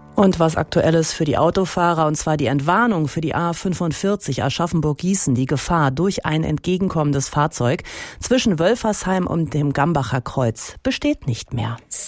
Und was Aktuelles für die Autofahrer, und zwar die Entwarnung für die A45 Aschaffenburg-Gießen. Die Gefahr durch ein entgegenkommendes Fahrzeug zwischen Wölfersheim und dem Gambacher Kreuz besteht nicht mehr.